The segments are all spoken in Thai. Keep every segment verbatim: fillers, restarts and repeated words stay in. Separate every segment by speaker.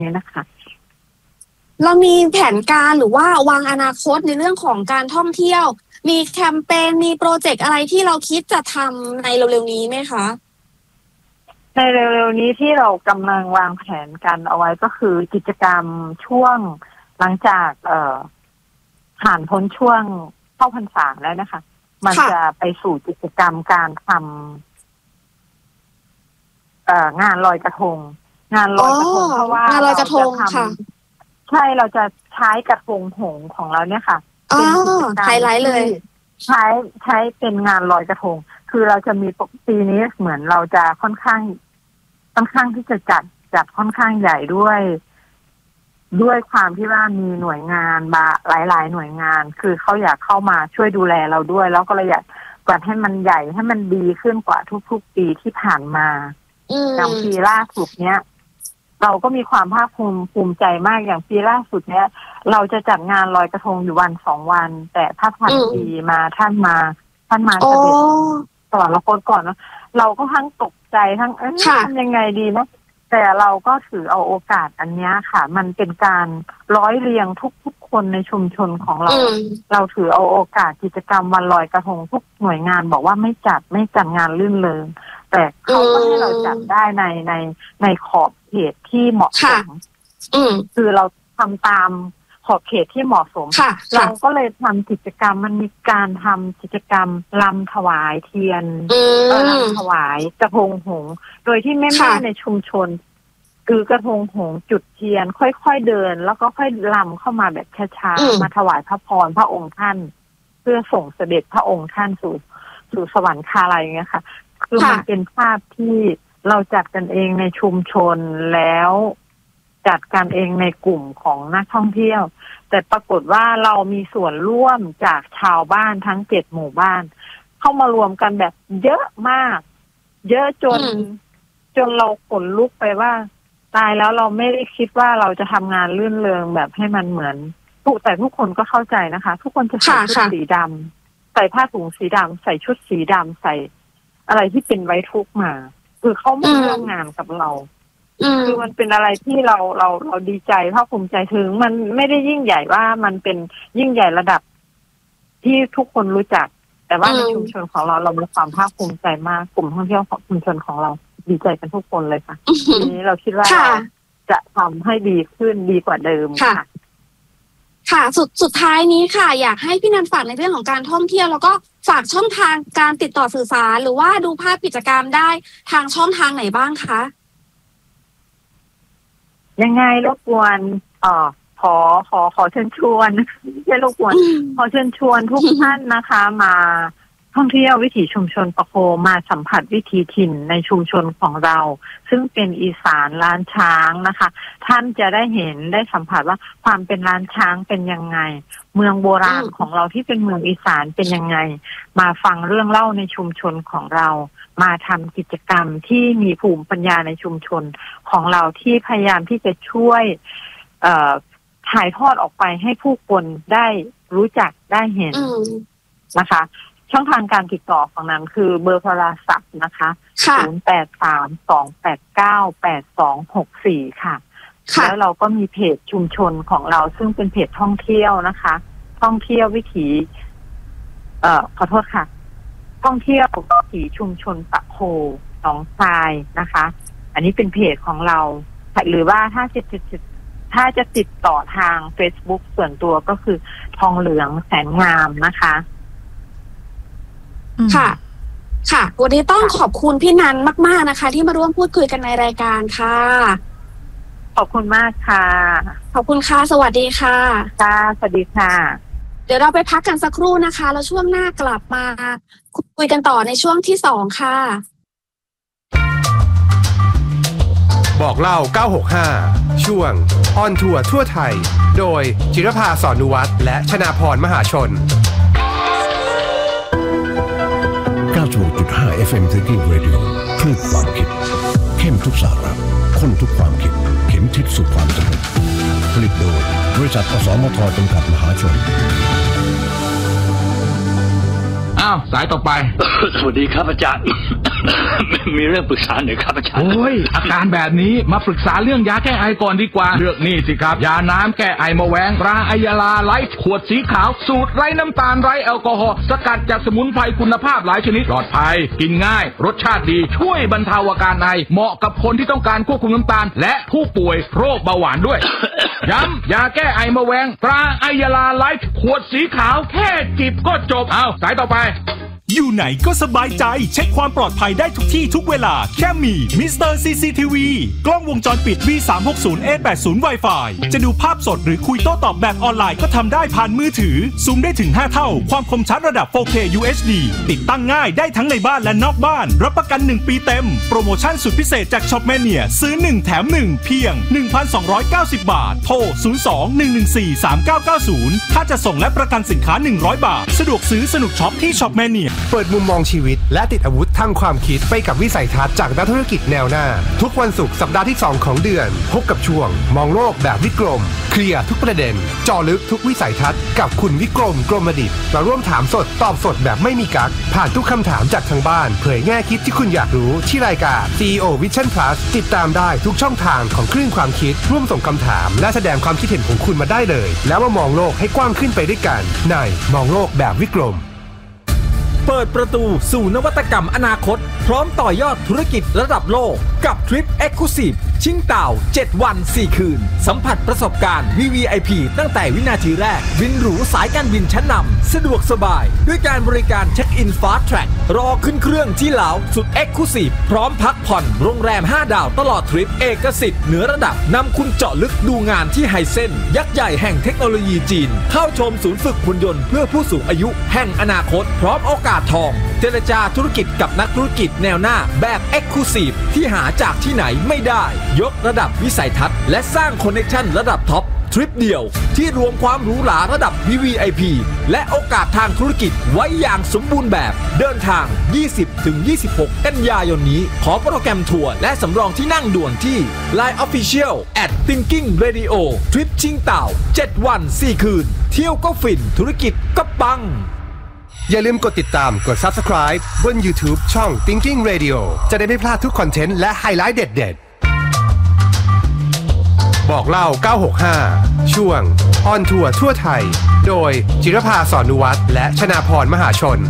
Speaker 1: นี้นะคะ
Speaker 2: เรามีแผนการหรือว่าวางอนาคตในเรื่องของการท่องเที่ยวมีแคมเปญมีโปรเจกต์อะไรที่เราคิดจะทำในเร็วๆนี้ไหมคะ
Speaker 1: ในเร็วๆนี้ที่เรากำลังวางแผนกันเอาไว้ก็คือกิจกรรมช่วงหลังจากเอ่อผ่านพ้นช่วงเข้าพรรษาแล้วนะคะมันจะไปสู่กิจกรรมการทำเอ่องานลอยกระทงงานลอยกระทงเพราะว่าเราจะทำใช่เราจะใช้กระทงหงของเราเนี่ยค่ะ
Speaker 2: เป็นกิจกรรมไฮไลท์เลย
Speaker 1: ใช้ใช้เป็นงานลอยกระทงคือเราจะมีปีนี้เหมือนเราจะค่อนข้างค่อนข้างที่จะจัดจัดค่อนข้างใหญ่ด้วยด้วยความที่ว่ามีหน่วยงานบาหลายๆหน่วยงานคือเขาอยากเข้ามาช่วยดูแลเราด้วยแล้วก็เลยอยากจัดให้มันใหญ่ให้มันดีขึ้นกว่าทุกๆปีที่ผ่านมาอย่างปีล่าสุดเนี้ยเราก็มีความภาคภูมิภูมิใจมากอย่างปีล่าสุดเนี้ยเราจะจัดงานลอยกระทงอยู่วันสองวันแต่ถ้าผ่านปีมาท่านมาท่านมาเสด็จสวรรคตก่อนนะเราก็ทั้งตกใจทั้งเอ๊ะทำยังไงดีนะแต่เราก็ถือเอาโอกาสอันนี้ค่ะมันเป็นการร้อยเรียงทุกๆคนในชุมชนของเราเราถือเอาโอกาสกิจกรรมวันลอยกระทงทุกหน่วยงานบอกว่าไม่จัดไม่จัดงานลื่นเริงแต่เขาก็ให้เราจัดได้ในในในขอบเขตที่เหมาะสมคือเราทำตามขอบเขตที่เหมาะสมเราก็เลยทำกิจกรรมมันมีการทำกิจกรรมลำถวายเทียนลำถวายกระทงหงโดยที่แม่ๆในชุมชนคือกระทงหงจุดเทียนค่อยๆเดินแล้วก็ค่อยลำเข้ามาแบบช้าๆมาถวายพระพรพระองค์ท่านเพื่อส่งเสด็จพระองค์ท่านสู่สู่สวรรคาลัยอย่างเงี้ยค่ะคือมันเป็นภาพที่เราจัดกันเองในชุมชนแล้วจัดกันเองในกลุ่มของนักท่องเที่ยวแต่ปรากฏว่าเรามีส่วนร่วมจากชาวบ้านทั้งเจ็ดหมู่บ้านเข้ามารวมกันแบบเยอะมากเยอะจนจนเราขนลุกไปว่าตายแล้วเราไม่ได้คิดว่าเราจะทำงานลื่นเริงแบบให้มันเหมือนทุกแต่ทุกคนก็เข้าใจนะคะทุกคนจะใส่ชุดสีดำใส่ผ้าถุงสีดำใส่ชุดสีดำใส่อะไรที่เป็นไว้ทุกมาคือเขาไม่ร่วมงานกับเราคือมันเป็นอะไรที่เราเราเราดีใจภาคภูมิใจถึงมันไม่ได้ยิ่งใหญ่ว่ามันเป็นยิ่งใหญ่ระดับที่ทุกคนรู้จักแต่ว่าในชุมชนของเราเรามีความภาคภูมิใจมากกลุ่มท่องเที่ยวของชุมชนของเราดีใจกันทุกคนเลยค่ะทีนี้เราคิดว่าจะทำให้ดีขึ้นดีกว่าเดิมค่ะ
Speaker 2: ค่ะสุดสุดท้ายนี้ค่ะอยากให้พี่นันฝากในเรื่องของการท่องเที่ยวแล้วก็ฝากช่องทางการติดต่อสื่อสารหรือว่าดูภาพกิจกรรมได้ทางช่องทางไหนบ้างคะ
Speaker 1: ยังไงรบกวนเอ่อขอขอขอเชิญชวนไม่ใช่รบกวนขอเชิญชวนทุกท่านนะคะมาท่องเที่ยววิถีชุมชนปะโคมาสัมผัสวิถีถิ่นในชุมชนของเราซึ่งเป็นอีสานล้านช้างนะคะท่านจะได้เห็นได้สัมผัสว่าความเป็นล้านช้างเป็นยังไงเมืองโบราณของเราที่เป็นเมืองอีสานเป็นยังไงมาฟังเรื่องเล่าในชุมชนของเรามาทำกิจกรรมที่มีภูมิปัญญาในชุมชนของเราที่พยายามที่จะช่วยเอ่อถ่ายทอดออกไปให้ผู้คนได้รู้จักได้เห็นนะคะช่องทางการติดต่อของนั้นคือเบอร์โทรศัพท์นะคะศูนย์ แปด สาม สอง แปด เก้า แปด สอง หก สี่ ค่ะแล้วเราก็มีเพจชุมชนของเราซึ่งเป็นเพจท่องเที่ยวนะคะท่องเที่ยววิถีเอ่อขอโทษค่ะท่องเที่ยววิถีชุมชนปะโคหนองทรายนะคะอันนี้เป็นเพจของเราหรือว่าถ้าจะติดถ้าจะติดต่อทาง Facebook ส่วนตัวก็คือทองเหลืองแสนงามนะคะ
Speaker 2: ค่ะค่ะวันนี้ต้องขอบคุณพี่นันมากๆนะคะที่มาร่วมพูดคุยกันในรายการค่ะ
Speaker 1: ขอบคุณมากค่ะ
Speaker 2: ขอบคุณค่ะสวัสดีค่ะ
Speaker 1: ค่ะสวัสดีค่ะ
Speaker 2: เดี๋ยวเราไปพักกันสักครู่นะคะแล้วช่วงหน้ากลับมาคุยกันต่อในช่วงที่สองค่ะ
Speaker 3: บอกเล่าเก้าหกห้าช่วงออนทัวร์ทั่วไทยโดยจิรภาสอนนุวัฒน์และชนาพรมหาชน
Speaker 4: เก้าสิบหกจุดห้า เอฟ เอ็ม Thinking Radio คลื่นความคิดเข้มทุกสาระข้นทุกความคิดเข็มทิศสู่ความสำเร็จผลิตโดยบริษัทอสมทจำกัดมหาชน
Speaker 5: อ้าวสายต่อไป
Speaker 6: สวัสดีครับอาจารย์ มีเรื่องปรึกษาหน่อยครับอาจารย์
Speaker 5: โอ้ยอาการแบบนี้มาปรึกษาเรื่องยาแก้ไอก่อนดีกว่าเลือกนี่สิครับยาน้ำแก้ไอมะแวงตราไอยาลาไลฟ์ขวดสีขาวสูตรไร้น้ำตาลไร้แอลกอฮอล์สกัดจากสมุนไพรคุณภาพหลายชนิดปลอดภัยกินง่ายรสชาติดีช่วยบรรเทาอาการไอเหมาะกับคนที่ต้องการควบคุมน้ำตาลและผู้ป่วยโรคเบาหวานด้วย ย้ำยาแก้ไอมะแวงตราไอยาลาไลฟ์ขวดสีขาวแค่จิบก็จบเอาสายต่อไป
Speaker 7: อยู่ไหนก็สบายใจเช็คความปลอดภัยได้ทุกที่ทุกเวลาแค่มีมิสเตอร์ ซี ซี ที วี กล้องวงจรปิด วี สามหกศูนย์ เอ แปดศูนย์ Wi-Fi จะดูภาพสดหรือคุยโต้ตอบแบบออนไลน์ก็ทำได้ผ่านมือถือซูมได้ถึงห้าเท่าความคมชัดระดับ โฟร์เค ยู เอช ดี ติดตั้งง่ายได้ทั้งในบ้านและนอกบ้านรับประกันหนึ่งปีเต็มโปรโมชั่นสุดพิเศษจากช็อปแมเนียซื้อหนึ่งแถมหนึ่งเพียง หนึ่งพันสองร้อยเก้าสิบ บาทโทรศูนย์ สอง หนึ่ง หนึ่ง สี่ สาม เก้า เก้า ศูนย์ถ้าจะส่งและประกันสินค้าหนึ่งร้อยบาทสะดวกซื้อสนุกช็อปที่ช็อปแมเนีย
Speaker 3: เปิดมุมมองชีวิตและติดอาวุธทางความคิดไปกับวิสัยทัศน์จากนักธุรกิจแนวหน้าทุกวันศุกร์สัปดาห์ที่สองของเดือนพบกับช่วงมองโลกแบบวิกรมเคลียร์ทุกประเด็นเจาะลึกทุกวิสัยทัศน์กับคุณวิกรมกรมดิษฐ์มาร่วมถามสดตอบสดแบบไม่มีกั๊กผ่านทุกคำถามจากทางบ้านเผยแง่คิดที่คุณอยากรู้ที่รายการ ซี อี โอ Vision Plus ติดตามได้ทุกช่องทางของคลื่นความคิดร่วมส่งคำถามและแสดงความคิดเห็นของคุณมาได้เลยแล้วมามองโลกให้กว้างขึ้นไปด้วยกันในมองโลกแบบวิกรม
Speaker 7: เปิดประตูสู่นวัตกรรมอนาคตพร้อมต่อยอดธุรกิจระดับโลกกับทริป Exclusive ชิงเต่าเจ็ดวันสี่คืนสัมผัสประสบการณ์ วี วี ไอ พี ตั้งแต่วินาทีแรกบินหรูสายการบินชั้นนำสะดวกสบายด้วยการบริการเช็คอินฟาสต์แทร็กรอขึ้นเครื่องที่เหลาสุด Exclusive พร้อมพักผ่อนโรงแรมห้าดาวตลอดทริปเอกสิทธิ์เหนือระดับนำคุณเจาะลึกดูงานที่ไฮเซ็นยักษ์ใหญ่แห่งเทคโนโลยีจีนเข้าชมศูนย์ฝึกหุ่นยนต์เพื่อผู้สูงอายุแห่งอนาคตพร้อมโอกาสทองเจรจาธุรกิจกับนักธุรกิจแนวหน้าแบบ Exclusive ที่หาจากที่ไหนไม่ได้ยกระดับวิสัยทัศน์และสร้างคอนเนคชั่นระดับท็อปทริปเดียวที่รวมความหรูหราระดับ วี วี ไอ พี และโอกาสทางธุรกิจไว้อย่างสมบูรณ์แบบเดินทาง ยี่สิบถึงยี่สิบหก กันยายนนี้ขอโปรแกรมทัวร์และสำรองที่นั่งด่วนที่ ไลน์ Official แอท Thinking Radio ทริปชิงเต่าเจ็ดวันสี่คืนเที่ยวก็ฟินธุรกิจก็ปัง
Speaker 3: อย่าลืมกดติดตามกด Subscribe บน YouTube ช่อง Thinking Radio จะได้ไม่พลาดทุกคอนเทนต์และไฮไลท์เด็ดๆบอกเล่าเก้าหกห้าช่วงออนทัวร์ทั่วไทยโดยจิรภาสอนนุวัฒน์และชนาพรมหาชน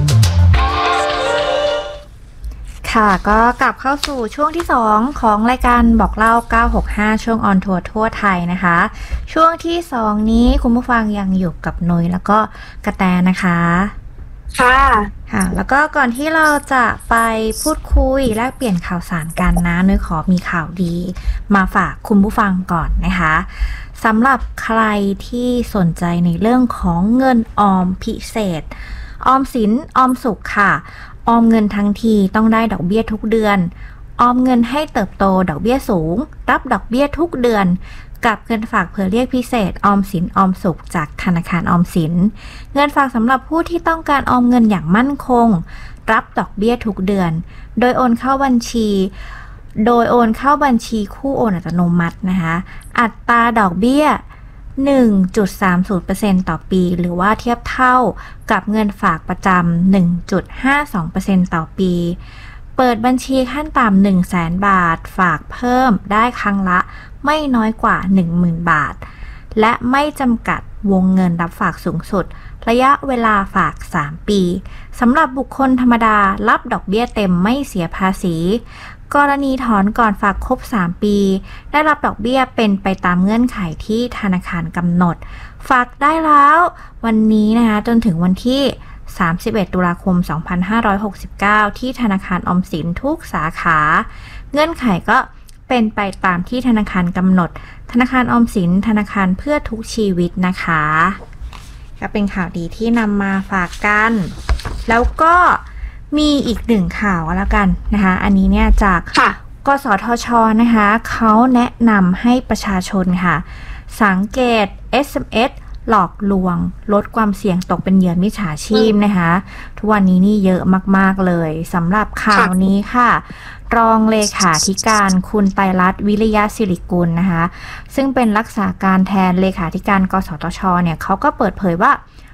Speaker 8: ค่ะก็กลับเข้าสู่ช่วงที่สองของรายการบอกเล่าเก้าหกห้าช่วงออนทัวร์ทั่วไทยนะคะช่วงที่สองนี้คุณผู้ฟังยังอยู่กับนุ้ยแล้วก็กระแตนะคะ
Speaker 2: ค่ะ
Speaker 8: ค่ะแล้วก็ก่อนที่เราจะไปพูดคุยแลกเปลี่ยนข่าวสารกันนะนุ้ยขอมีข่าวดีมาฝากคุณผู้ฟังก่อนนะคะสำหรับใครที่สนใจในเรื่องของเงินออมพิเศษออมสินออมสุขค่ะออมเงินทั้งทีต้องได้ดอกเบี้ยทุกเดือนออมเงินให้เติบโตดอกเบี้ยสูงรับดอกเบี้ยทุกเดือนกับเงินฝากเผื่อเรียกพิเศษออมสินออมสุขจากธนาคารออมสินเงินฝากสำหรับผู้ที่ต้องการออมเงินอย่างมั่นคงรับดอกเบี้ยทุกเดือนโดยโอนเข้าบัญชีโดยโอนเข้าบัญชีคู่โอนอัตโนมัตินะคะอัตราดอกเบี้ย หนึ่งจุดสามศูนย์เปอร์เซ็นต์ ต่อปีหรือว่าเทียบเท่ากับเงินฝากประจำ หนึ่งจุดห้าสองเปอร์เซ็นต์ ต่อปีเปิดบัญชีขั้นต่ำ หนึ่งแสน บาทฝากเพิ่มได้ครั้งละไม่น้อยกว่า หนึ่งหมื่น บาทและไม่จำกัดวงเงินรับฝากสูงสุดระยะเวลาฝากสามปีสำหรับบุคคลธรรมดารับดอกเบี้ยเต็มไม่เสียภาษีกรณีถอนก่อนฝากครบสามปีได้รับดอกเบี้ยเป็นไปตามเงื่อนไขที่ธนาคารกำหนดฝากได้แล้ววันนี้นะคะจนถึงวันที่สามสิบเอ็ดตุลาคมสองพันห้าร้อยหกสิบเก้าที่ธนาคารออมสินทุกสาขาเงื่อนไขก็เป็นไปตามที่ธนาคารกำหนดธนาคารออมสินธนาคารเพื่อทุกชีวิตนะคะก็เป็นข่าวดีที่นำมาฝากกันแล้วก็มีอีกหนึ่งข่าวแล้วกันนะคะอันนี้เนี่ยจากกสทช.นะคะเขาแนะนำให้ประชาชนค่ะสังเกต เอส เอ็ม เอส หลอกลวงลดความเสี่ยงตกเป็นเหยื่อมิจฉาชีพนะคะทุกวันนี้นี่เยอะมากๆเลยสำหรับข่าวนี้ค่ะรองเลขาธิการคุณไตรรัตน์วิริยะศิริกุลนะคะซึ่งเป็นรักษาการแทนเลขาธิการกสทช.เนี่ยเขาก็เปิดเผยว่า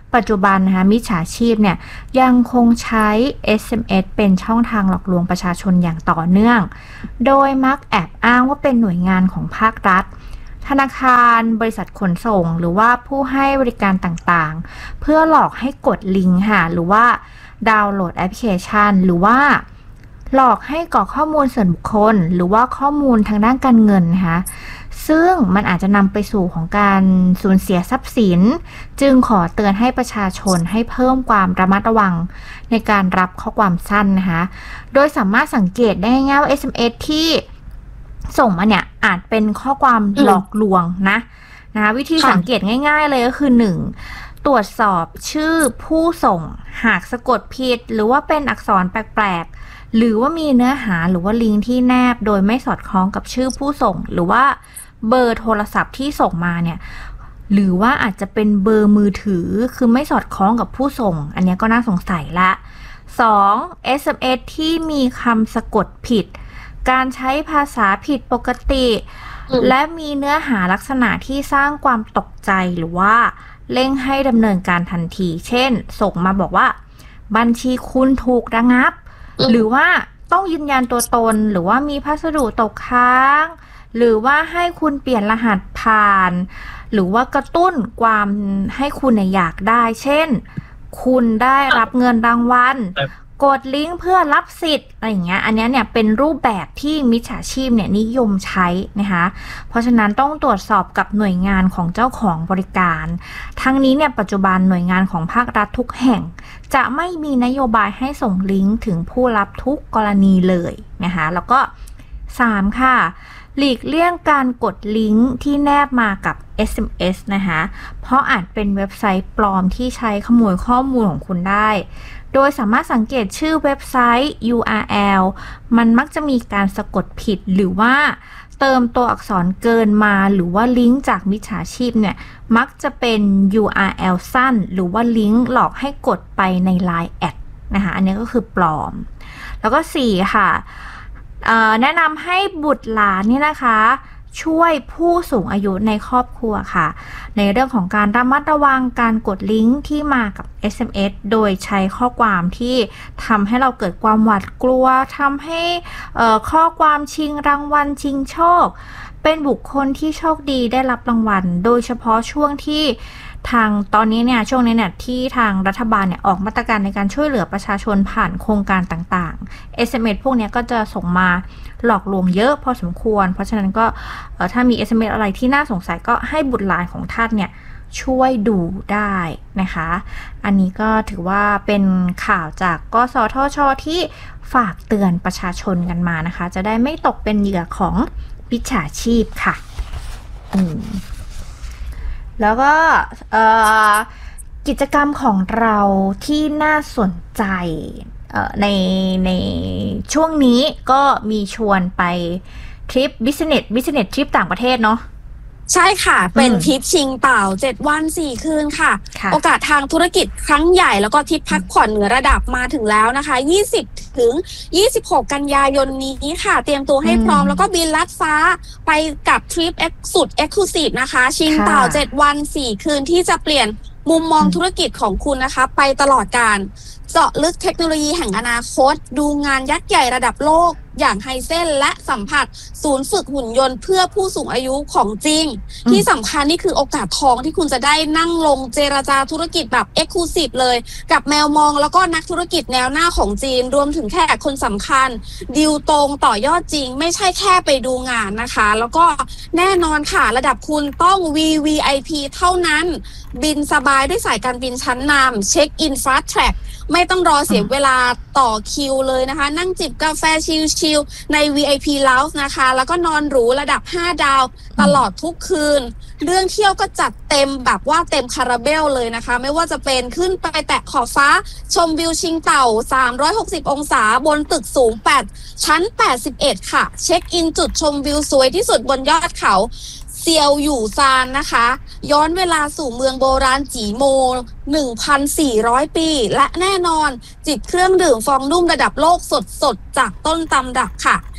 Speaker 8: ปัจจุบันนะคะมิจฉาชีพเนี่ยยังคงใช้ เอส เอ็ม เอส เป็นช่องทางหลอกลวงประชาชนอย่างต่อเนื่องโดยมักแอบอ้างว่าเป็นหน่วยงานของภาครัฐธนาคารบริษัทขนส่งหรือว่าผู้ให้บริการต่างๆเพื่อหลอกให้กดลิงก์ค่ะหรือว่าดาวน์โหลดแอปพลิเคชันหรือว่าหลอกให้กรอกข้อมูลส่วนบุคคลหรือว่าข้อมูลทางด้านการเงินนะคะซึ่งมันอาจจะนำไปสู่ของการสูญเสียทรัพย์สินจึงขอเตือนให้ประชาชนให้เพิ่มความระมัดระวังในการรับข้อความสั้นนะคะโดยสามารถสังเกตได้ง่ายว่า เอส เอ็ม เอส ที่ส่งมาเนี่ยอาจเป็นข้อความหลอกลวงนะนะคะวิธีสังเกตง่ายๆเลยก็คือหนึ่งตรวจสอบชื่อผู้ส่งหากสะกดผิดหรือว่าเป็นอักษรแปลกๆหรือว่ามีเนื้อหาหรือว่าลิงก์ที่แนบโดยไม่สอดคล้องกับชื่อผู้ส่งหรือว่าเบอร์โทรศัพท์ที่ส่งมาเนี่ยหรือว่าอาจจะเป็นเบอร์มือถือคือไม่สอดคล้องกับผู้ส่งอันนี้ก็น่าสงสัยละสอง เอส เอ็ม เอส ที่มีคำสะกดผิดการใช้ภาษาผิดปกติและมีเนื้อหาลักษณะที่สร้างความตกใจหรือว่าเร่งให้ดำเนินการทันทีเช่นส่งมาบอกว่าบัญชีคุณถูกระงับหรือว่าต้องยืนยันตัวตนหรือว่ามีพัสดุตกค้างหรือว่าให้คุณเปลี่ยนรหัสผ่านหรือว่ากระตุ้นความให้คุณเนี่ยอยากได้เช่นคุณได้รับเงินรางวัลกดลิงก์เพื่อรับสิทธิ์อะไรอย่างเงี้ยอันนี้เนี่ยเป็นรูปแบบที่มิจฉาชีพเนี่ยนิยมใช้นะคะเพราะฉะนั้นต้องตรวจสอบกับหน่วยงานของเจ้าของบริการทั้งนี้เนี่ยปัจจุบันหน่วยงานของภาครัฐทุกแห่งจะไม่มีนโยบายให้ส่งลิงก์ถึงผู้รับทุกกรณีเลยนะคะแล้วก็สามค่ะหลีกเลี่ยงการกดลิงก์ที่แนบมากับ เอส เอ็ม เอส นะคะเพราะอาจเป็นเว็บไซต์ปลอมที่ใช้ขโมยข้อมูลของคุณได้โดยสามารถสังเกตชื่อเว็บไซต์ ยู อาร์ แอล มันมักจะมีการสะกดผิดหรือว่าเติมตัวอักษรเกินมาหรือว่าลิงก์จากมิจฉาชีพเนี่ยมักจะเป็น ยู อาร์ แอล สั้นหรือว่าลิงก์หลอกให้กดไปใน ไลน์ แอดนะคะอันนี้ก็คือปลอมแล้วก็สี่ค่ะแนะนำให้บุตรหลานนี่นะคะช่วยผู้สูงอายุในครอบครัวค่ะในเรื่องของการระมัดระวังการกดลิงก์ที่มากับ เอส เอ็ม เอส โดยใช้ข้อความที่ทำให้เราเกิดความหวาดกลัวทำให้ข้อความชิงรางวัลชิงโชคเป็นบุคคลที่โชคดีได้รับรางวัลโดยเฉพาะช่วงที่ทางตอนนี้เนี่ยช่วงนี้เนี่ยที่ทางรัฐบาลเนี่ยออกมาตรการในการช่วยเหลือประชาชนผ่านโครงการต่างๆ เอส เอ็ม เอส พวกนี้ก็จะส่งมาหลอกลวงเยอะพอสมควรเพราะฉะนั้นก็ถ้ามี เอส เอ็ม เอส อะไรที่น่าสงสัยก็ให้บุตรหลานของท่านเนี่ยช่วยดูได้นะคะอันนี้ก็ถือว่าเป็นข่าวจากกสทช.ที่ฝากเตือนประชาชนกันมานะคะจะได้ไม่ตกเป็นเหยื่อของมิจฉาชีพค่ะอืมแล้วก็กิจกรรมของเราที่น่าสนใจในในช่วงนี้ก็มีชวนไปทริป business business ทริปต่างประเทศเนาะ
Speaker 2: ใช่ค่ะเป็นทริปชิงเต่าเจ็ดวันสี่คืนค่ะโอกาสทางธุรกิจครั้งใหญ่แล้วก็ทริปพักผ่อนเหนือระดับมาถึงแล้วนะคะยี่สิบถึงยี่สิบหกกันยายนนี้ค่ะเตรียมตัวให้พร้อมแล้วก็บินลัดฟ้าไปกับทริปสุด Exclusive นะคะชิงเต่าเจ็ดวันสี่คืนที่จะเปลี่ยนมุมมองธุรกิจของคุณนะคะไปตลอดกาลเจาะลึกเทคโนโลยีแห่งอนาคตดูงานยักษ์ใหญ่ระดับโลกอย่างไฮเซนและสัมผัสศูนย์ฝึกหุ่นยนต์เพื่อผู้สูงอายุของจริงที่สำคัญนี่คือโอกาสทองที่คุณจะได้นั่งลงเจรจาธุรกิจแบบ Exclusive เลยกับแมวมองแล้วก็นักธุรกิจแนวหน้าของจีนรวมถึงแขกคนสำคัญดีลตรงต่อยอดจริงไม่ใช่แค่ไปดูงานนะคะแล้วก็แน่นอนค่ะระดับคุณต้อง วี วี ไอ พี เท่านั้นบินสบายด้วยสายการบินชั้นนำเช็คอินฟาสต์แทร็กไม่ต้องรอเสียเวลาต่อคิวเลยนะคะนั่งจิบกาแฟชิลๆใน วี ไอ พี Lounge นะคะแล้วก็นอนหรูระดับห้าดาวตลอดทุกคืนเรื่องเที่ยวก็จัดเต็มแบบว่าเต็มคาราเบลเลยนะคะไม่ว่าจะเป็นขึ้นไปแตะขอบฟ้าชมวิวชิงเต่าสามร้อยหกสิบองศาบนตึกสูงแปดชั้นแปดสิบเอ็ดค่ะเช็คอินจุดชมวิวสวยที่สุดบนยอดเขาเซียวอยู่ซานนะคะย้อนเวลาสู่เมืองโบราณจีโม หนึ่งพันสี่ร้อย ปีและแน่นอนจิบเครื่องดื่มฟองนุ่มระดับโลกสดๆจากต้นตำรับค่ะ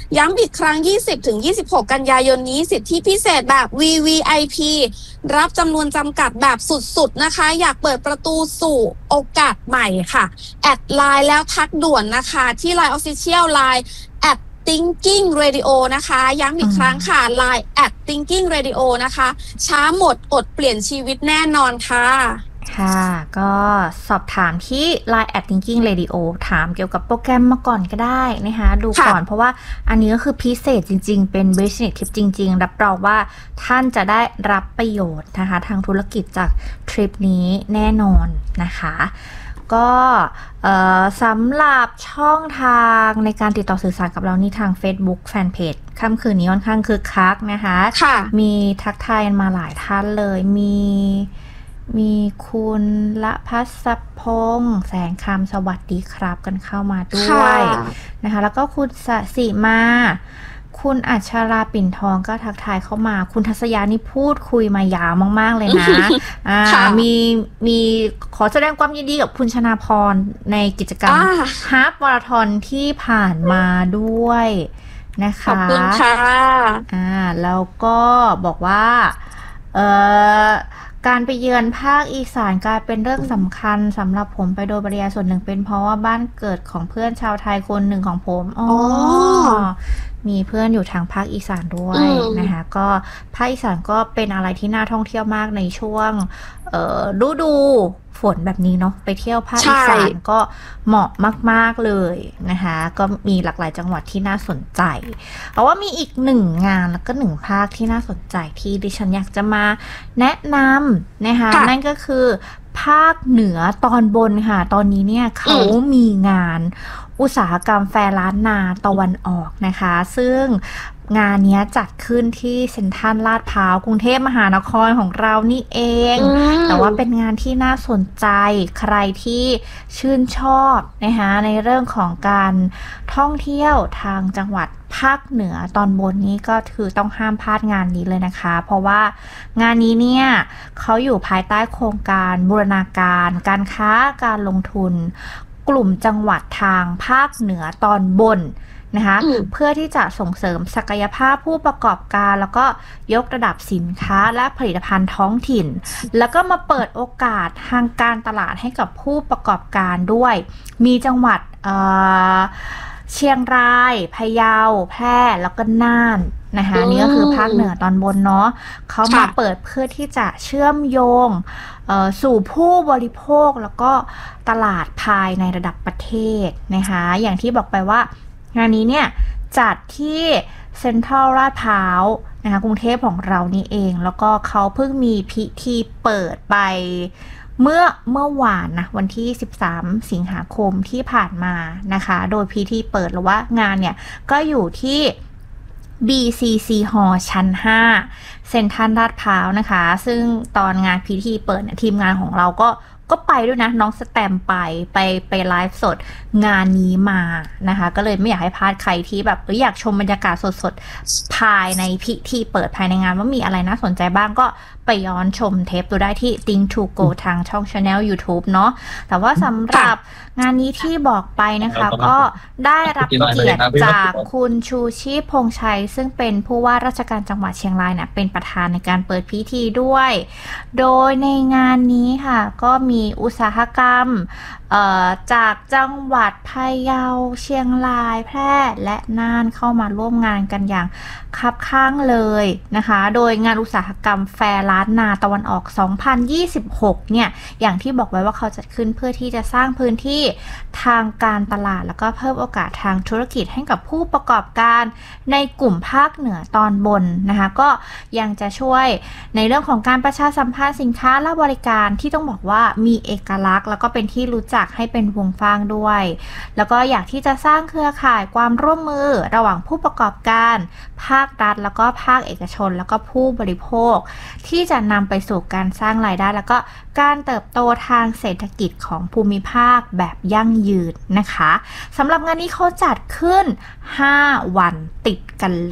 Speaker 2: ย้ำอีกครั้ง ยี่สิบถึงยี่สิบหก กันยายนนี้สิทธิพิเศษแบบ วี วี ไอ พี รับจำนวนจำกัดแบบสุดๆนะคะอยากเปิดประตูสู่โอกาสใหม่ค่ะแอดไลน์แล้วทักด่วนนะคะที่ ไลน์ Official ไลน์ แอท Thinking Radio นะคะย้ำอีกครั้งค่ะ ไลน์ แอท Thinking Radio นะคะช้าหมดอดเปลี่ยนชีวิตแน่นอนค่ะ
Speaker 8: ค่ะก็สอบถามที่ ไลน์ แอท Thinking Radio ถามเกี่ยวกับโปรแกรมมาก่อนก็ได้นะคะดูก่อนเพราะว่าอันนี้ก็คือพิเศษจริงๆเป็น Business Tip จริงๆรับรองว่าท่านจะได้รับประโยชน์นะคะทางธุรกิจจากทริปนี้แน่นอนนะคะก็สำหรับช่องทางในการติดต่อสื่อสารกับเรานี่ทาง Facebook Fanpage ค่ำคืนนี้ค่อนข้างคึกคักนะคะมีทักทายมาหลายท่านเลยมีมีคุณละพัสพงษ์แสงคำสวัสดีครับกันเข้ามาด้วยนะคะแล้วก็คุณสสิมาคุณอัชราปิ่นทองก็ทักทายเข้ามาคุณทัศยานี่พูดคุยมายาวมากๆเลยนะอ่ามีมีขอแสดงความยินดีกับคุณชนาพรในกิจกรรมฮาล์ฟมาราธอนที่ผ่านมาด้วยนะคะขอบ
Speaker 2: คุณค่ะ
Speaker 8: อ่าแล้วก็บอกว่าเอ่อการไปเยือนภาคอีสานกลายเป็นเรื่องสำคัญสำหรับผมไปโดยปริยายส่วนหนึ่งเป็นเพราะว่าบ้านเกิดของเพื่อนชาวไทยคนหนึ่งของผมอ๋อมีเพื่อนอยู่ทางภาคอีสานด้วยนะคะก็ภาคอีสานก็เป็นอะไรที่น่าท่องเที่ยวมากในช่วงฤดูฝนแบบนี้เนาะไปเที่ยวภาคอีสานก็เหมาะมากๆเลยนะคะก็มีหลากหลายจังหวัดที่น่าสนใจเพราะว่ามีอีกหนึ่งงานแล้วก็หนึ่งภาคที่น่าสนใจที่ดิฉันอยากจะมาแนะนำนะคะนั่นก็คือภาคเหนือตอนบนค่ะตอนนี้เนี่ยเขามีงานอุตสาหกรรมแฟร์ล้านนาตะวันออกนะคะซึ่งงานนี้จัดขึ้นที่เซ็นทรัลลาดพร้าวกรุงเทพมหานครของเรานี่เองแต่ว่าเป็นงานที่น่าสนใจใครที่ชื่นชอบนะคะในเรื่องของการท่องเที่ยวทางจังหวัดภาคเหนือตอนบนนี้ก็คือต้องห้ามพลาดงานนี้เลยนะคะเพราะว่างานนี้เนี่ยเขาอยู่ภายใต้โครงการบูรณาการการค้าการลงทุนกลุ่มจังหวัดทางภาคเหนือตอนบนนะคะเพื่อที่จะส่งเสริมศักยภาพผู้ประกอบการแล้วก็ยกระดับสินค้าและผลิตภัณฑ์ท้องถิ่นแล้วก็มาเปิดโอกาสทางการตลาดให้กับผู้ประกอบการด้วยมีจังหวัดเอ่อเชียงรายพะเยาแพร่แล้วก็น่านนะคะนี่ก็คือภาคเหนือตอนบนเนาะเขามาเปิดเพื่อที่จะเชื่อมโยงสู่ผู้บริโภคแล้วก็ตลาดภายในระดับประเทศนะคะอย่างที่บอกไปว่างานนี้เนี่ยจัดที่เซ็นทรัลลาดพร้าวนะคะกรุงเทพของเรานี่เองแล้วก็เขาเพิ่งมีพิธีเปิดไปเมื่อเมื่อวานนะวันที่สิบสามสิงหาคมที่ผ่านมานะคะโดยพิธีเปิดหรือว่างานเนี่ยก็อยู่ที่ บี ซี ซี Hall ชั้นห้าเซ็นทรัลลาดพร้าวนะคะซึ่งตอนงานพิธีเปิดเนี่ยทีมงานของเราก็ก็ไปด้วยนะน้องสแตมไปไปไปไลฟ์สดงานนี้มานะคะก็เลยไม่อยากให้พลาดใครที่แบบอยากชมบรรยากาศสดๆภายในพิธีเปิดภายในงานว่ามีอะไรน่าสนใจบ้างก็ไปย้อนชมเทปดูได้ที่ Think to Go ทางช่อง Channel YouTube เนาะแต่ว่าสำหรับงานนี้ที่บอกไปนะคะก็ได้รับเกียรติจากคุณชูชีพพงษ์ชัยซึ่งเป็นผู้ว่าราชการจังหวัดเชียงรายเนี่ยเป็นประธานในการเปิดพิธีด้วยโดยในงานนี้ค่ะก็มีอุตสาหกรรมจากจังหวัดพะเยาเชียงรายแพร่และน่านเข้ามาร่วมงานกันอย่างคับข้างเลยนะคะโดยงานอุตสาหกรรมแฟร์ล้านนาตะวันออกสองพันยี่สิบหกเนี่ยอย่างที่บอกไว้ว่าเขาจัดขึ้นเพื่อที่จะสร้างพื้นที่ทางการตลาดแล้วก็เพิ่มโอกาสทางธุรกิจให้กับผู้ประกอบการในกลุ่มภาคเหนือตอนบนนะคะก็ยังจะช่วยในเรื่องของการประชาสัมพันธ์สินค้าและบริการที่ต้องบอกว่ามีเอกลักษณ์แล้วก็เป็นที่รู้จักให้เป็นวงฟ้างด้วยแล้วก็อยากที่จะสร้างเครือข่ายความร่วมมือระหว่างผู้ประกอบการภาครัฐแล้วก็ภาคเอกชนแล้วก็ผู้บริโภคที่จะนำไปสู่การสร้างรายได้แล้วก็การเติบโตทางเศรษฐกิจของภูมิภาคแบบยั่งยืนนะคะสำหรับงานนี้เขาจัดขึ้นห้าวันติดกันเลย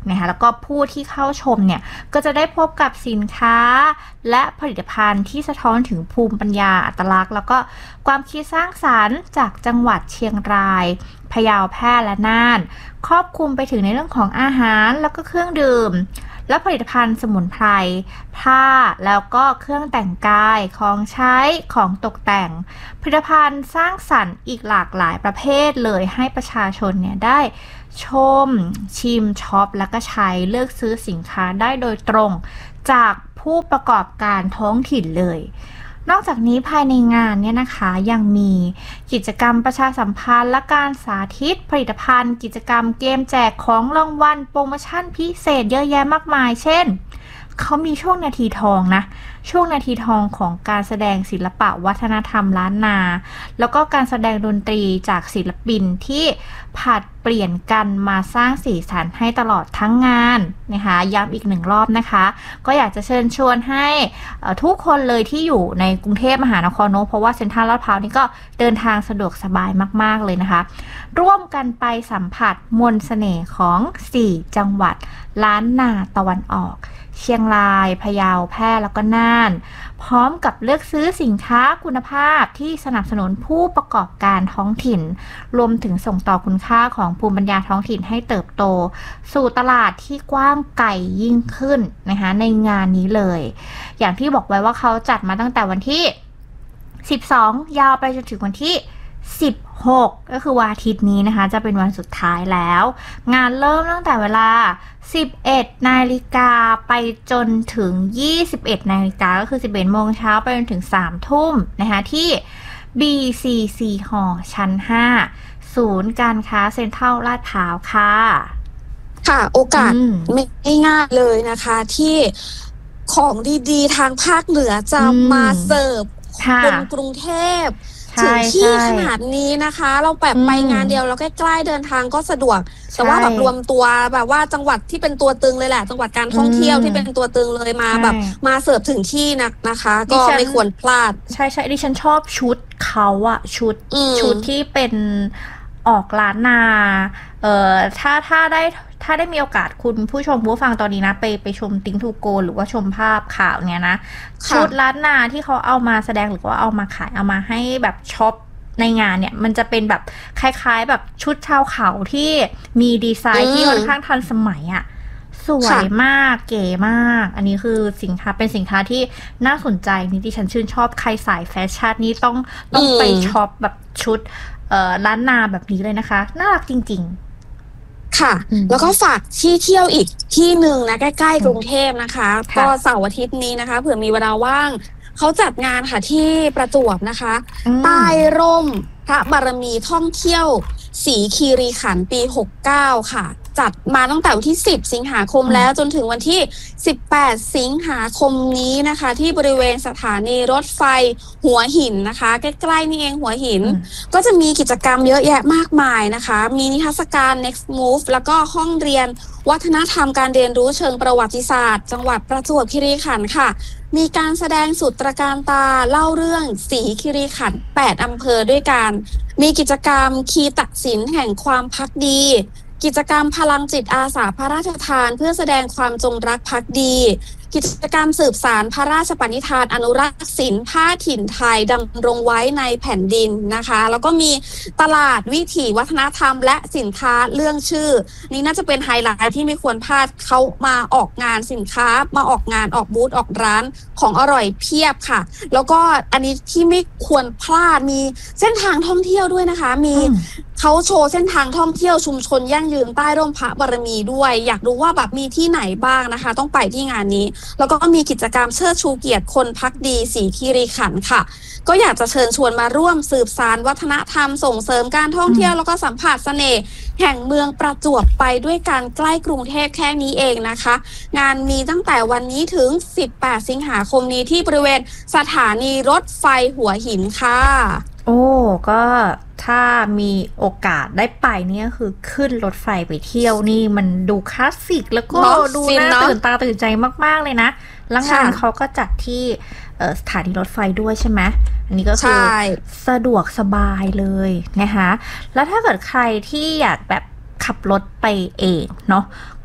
Speaker 8: นะคะแล้วก็ผู้ที่เข้าชมเนี่ยก็จะได้พบกับสินค้าและผลิตภัณฑ์ที่สะท้อนถึงภูมิปัญญาอัตลักษณ์แล้วก็ความคิดสร้างสรรค์จากจังหวัดเชียงรายพะเยาแพร่และน่านครอบคลุมไปถึงในเรื่องของอาหารแล้วก็เครื่องดื่มและผลิตภัณฑ์สมุนไพรผ้าแล้วก็เครื่องแต่งกายของใช้ของตกแต่งผลิตภัณฑ์สร้างสรรค์อีกหลากหลายประเภทเลยให้ประชาชนเนี่ยได้ชมชิมช็อปแล้วก็ใช้เลือกซื้อสินค้าได้โดยตรงจากผู้ประกอบการท้องถิ่นเลยนอกจากนี้ภายในงานเนี่ยนะคะยังมีกิจกรรมประชาสัมพันธ์และการสาธิตผลิตภัณฑ์กิจกรรมเกมแจกของรางวัลโปรโมชั่นพิเศษเยอะแยะมากมายเช่นเขามีช่วงนาทีทองนะช่วงนาทีทองของการแสดงศิลปะวัฒนธรรมล้านนาแล้วก็การแสดงดนตรีจากศิลปินที่ผัดเปลี่ยนกันมาสร้างสีสันให้ตลอดทั้งงานนะคะย้ำอีกหนึ่งรอบนะคะก็อยากจะเชิญชวนให้ทุกคนเลยที่อยู่ในกรุงเทพมหานครเนอะเพราะว่าเซ็นทรัลลาดพร้าวนี่ก็เดินทางสะดวกสบายมากๆเลยนะคะร่วมกันไปสัมผัสมนต์เสน่ห์ของสี่จังหวัดล้านนาตะวันออกเชียงรายพะเยาแพร่แล้วก็น่านพร้อมกับเลือกซื้อสินค้าคุณภาพที่สนับสนุนผู้ประกอบการท้องถิ่นรวมถึงส่งต่อคุณค่าของภูมิปัญญาท้องถิ่นให้เติบโตสู่ตลาดที่กว้างไกลยิ่งขึ้นนะคะในงานนี้เลยอย่างที่บอกไว้ว่าเขาจัดมาตั้งแต่วันที่สิบสองยาวไปจนถึงวันที่สิบหกก็คือวันอาทิตย์นี้นะคะจะเป็นวันสุดท้ายแล้วงานเริ่มตั้งแต่เวลาสิบเอ็ดนาฬิกาไปจนถึงยี่สิบเอ็ดนาฬิกาก็คือสิบเอ็ดโมงเช้าไปจนถึงสามทุ่มนะคะที่ บี ซี ซี Hall ชั้นห้าศูนย์การค้าเซ็นทรัลลาดพร้าวค่ะ
Speaker 2: ค่ะโอกาสไม่ง่ายเลยนะคะที่ของดีๆทางภาคเหนือจะมาเสิร์ฟคนกรุงเทพถึงที่ขนาดนี้นะคะเราแบบไปงานเดียวเราใกล้ๆเดินทางก็สะดวกแต่ว่าแบบรวมตัวแบบว่าจังหวัดที่เป็นตัวตึงเลยแหละจังหวัดการท่องเที่ยวที่เป็นตัวตึงเลยมาแบบมาเสิร์ฟถึงที่นะนะคะก็ไม่ควรพลาด
Speaker 8: ใช่ใช่ดิฉันชอบชุดเขาอะชุดชุดที่เป็นออกล้านนาเอ่อถ้าถ้าได้ถ้าได้มีโอกาสคุณผู้ชมผู้ฟังตอนนี้นะไปไปชมติ้งทูโกหรือว่าชมภาพข่าวเนี่ยนะชุดล้านนาที่เขาเอามาแสดงหรือว่าเอามาขายเอามาให้แบบช็อปในงานเนี่ยมันจะเป็นแบบคล้ายๆแบบชุดชาวเขาที่มีดีไซน์ที่ค่อนข้างทันสมัยอะสวยมากเก๋มากอันนี้คือสินค้าเป็นสินค้าที่น่าสนใจนี่ที่ฉันชื่นชอบใครสายแฟชั่นนี่ต้องต้องไปช็อปแบบชุดเอ่อล้านนาแบบนี้เลยนะคะน่ารักจริงๆ
Speaker 2: ค่ะแล้วก็ฝากที่เที่ยวอีกที่หนึ่งนะใกล้ๆกรุงเทพนะคะก็เสาร์อาทิตย์นี้นะคะเผื่อมีเวลาว่างเขาจัดงานค่ะที่ประจวบนะคะใต้ร่มพระบารมีท่องเที่ยวศรีคีรีขันธ์ปีหกเก้าค่ะจัดมาตั้งแต่วันที่สิบสิงหาคมแล้วจนถึงวันที่สิบแปดสิงหาคมนี้นะคะที่บริเวณสถานีรถไฟหัวหินนะคะใกล้ๆนี่เองหัวหินก็จะมีกิจกรรมเยอะแยะมากมายนะคะมีนิทรรศการ Next Move แล้วก็ห้องเรียนวัฒนธรรมการเรียนรู้เชิงประวัติศาสตร์จังหวัดประจวบคีรีขันธ์ค่ะมีการแสดงสุดตระการตาเล่าเรื่องศรีคีรีขันธ์แปดอำเภอด้วยกันมีกิจกรรมคีตศิลป์แห่งความภักดีกิจกรรมพลังจิตอาสาพระราชทานเพื่อแสดงความจงรักภักดีกิจกรรมสืบสานพระราชปณิธานอนุรักษ์ศิลป์ผ้าถิ่นไทยดำรงไว้ในแผ่นดินนะคะแล้วก็มีตลาดวิถีวัฒนธรรมและสินค้าเรื่องชื่อนี่น่าจะเป็นไฮไลท์ที่ไม่ควรพลาดเขามาออกงานสินค้ามาออกงานออกบูธออกร้านของอร่อยเพียบค่ะแล้วก็อันนี้ที่ไม่ควรพลาดมีเส้นทางท่องเที่ยวด้วยนะคะมีเขาโชว์เส้นทางท่องเที่ยวชุมชนยั่งยืนใต้ร่มพระบารมีด้วยอยากรู้ว่าแบบมีที่ไหนบ้างนะคะต้องไปที่งานนี้แล้วก็มีกิจกรรมเชิดชูเกียรติคนภักดีศรีคีรีขันธ์ค่ะก็อยากจะเชิญชวนมาร่วมสืบสานวัฒนธรรมส่งเสริมการท่องเที่ยวแล้วก็สัมผัสเสน่ห์แห่งเมืองประจวบไปด้วยการใกล้กรุงเทพแค่นี้เองนะคะงานมีตั้งแต่วันนี้ถึงสิบแปดสิงหาคมนี้ที่บริเวณสถานีรถไฟหัวหินค่ะ
Speaker 8: โอ้ก็ถ้ามีโอกาสได้ไปเนี่ยคือขึ้นรถไฟไปเที่ยวนี่มันดูคลาสสิกแล้วก็ดูน่าตื่นตาตื่นใจมากๆเลยนะแล้วงานเขาก็จัดที่สถานีรถไฟด้วยใช่ไหมอันนี้ก็คือสะดวกสบายเลยนะคะแล้วถ้าเกิดใครที่อยากแบบขับรถไปเองเนาะ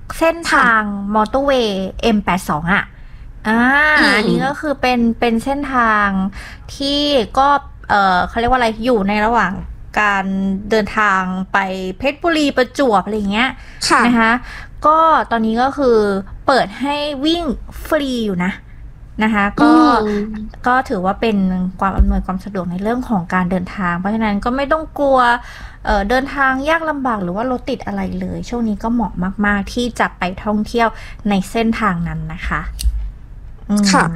Speaker 8: เส้นทางมอเตอร์เวย์ เอ็ม แปดสิบสอง อ่ะอ่าอันนี้ก็คือเป็นเป็นเส้นทางที่ก็เออเขาเรียกว่าอะไรอยู่ในระหว่างการเดินทางไปเพชรบุรีประจวบอะไรเงี้ยนะคะก็ตอนนี้ก็คือเปิดให้วิ่งฟรีอยู่นะนะคะก็ก็ถือว่าเป็นความอำนวยความสะดวกในเรื่องของการเดินทางเพราะฉะนั้นก็ไม่ต้องกลัวเอ่อเดินทางยากลำบากหรือว่ารถติดอะไรเลยช่วงนี้ก็เหมาะมากๆที่จะไปท่องเที่ยวในเส้นทางนั้นนะคะค่ะ